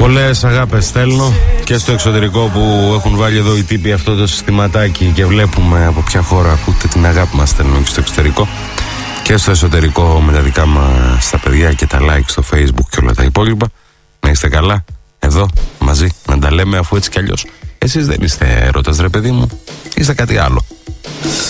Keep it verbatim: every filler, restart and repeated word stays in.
Πολλές αγάπες στέλνω και στο εξωτερικό που έχουν βάλει εδώ οι τύποι αυτό το συστηματάκι και βλέπουμε από ποια χώρα ακούτε την αγάπη μας στέλνω και στο εξωτερικό και στο εσωτερικό με τα δικά μας τα παιδιά και τα like στο Facebook και όλα τα υπόλοιπα. Να είστε καλά εδώ μαζί να τα λέμε, αφού έτσι κι αλλιώς εσείς δεν είστε έρωτας ρε παιδί μου, είστε κάτι άλλο.